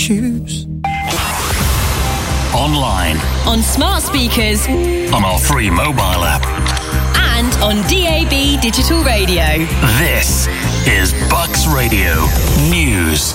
Choose. Online. On smart speakers. On our free mobile app. And on DAB Digital Radio. This is Bucks Radio News.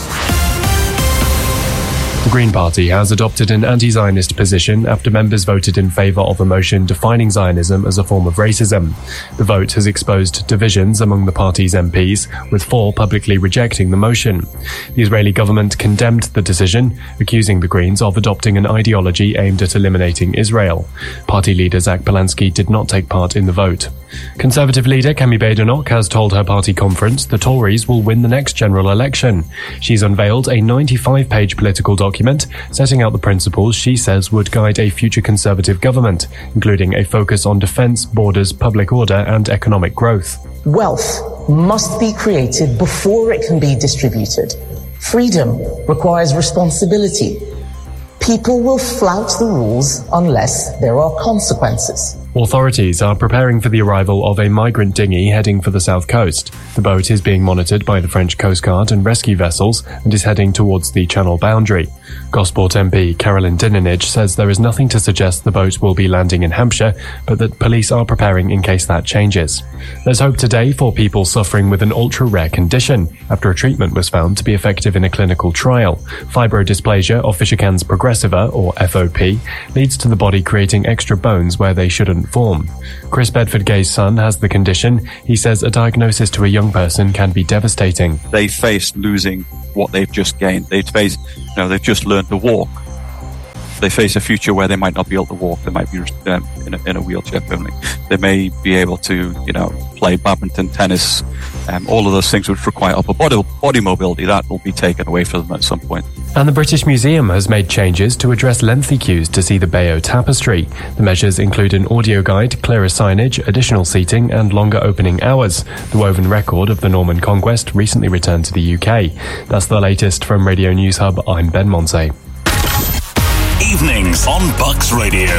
The Green Party has adopted an anti-Zionist position after members voted in favour of a motion defining Zionism as a form of racism. The vote has exposed divisions among the party's MPs, with 4 publicly rejecting the motion. The Israeli government condemned the decision, accusing the Greens of adopting an ideology aimed at eliminating Israel. Party leader Zach Polanski did not take part in the vote. Conservative leader Kemi Badenoch has told her party conference the Tories will win the next general election. She's unveiled a 95-page political document setting out the principles she says would guide a future Conservative government, including a focus on defence, borders, public order and economic growth. Wealth must be created before it can be distributed. Freedom requires responsibility. People will flout the rules unless there are consequences. Authorities are preparing for the arrival of a migrant dinghy heading for the south coast. The boat is being monitored by the French Coast Guard and rescue vessels and is heading towards the Channel boundary. Gosport MP Carolyn Dinenage says there is nothing to suggest the boat will be landing in Hampshire, but that police are preparing in case that changes. There's hope today for people suffering with an ultra-rare condition after a treatment was found to be effective in a clinical trial. Fibrodysplasia ossificans progressiva, or FOP, leads to the body creating extra bones where they shouldn't form. Chris Bedford-Gay's son has the condition. He says a diagnosis to a young person can be devastating. They face losing what they've just gained. They've just learned to walk. They face a future where they might not be able to walk. They might be in a wheelchair permanently. They may be able to, play badminton, tennis, all of those things which require upper body mobility. That will be taken away from them at some point. And the British Museum has made changes to address lengthy queues to see the Bayeux Tapestry. The measures include an audio guide, clearer signage, additional seating and longer opening hours. The woven record of the Norman conquest recently returned to the UK. That's the latest from Radio News Hub. I'm Ben Monse. Evenings on Bucks Radio.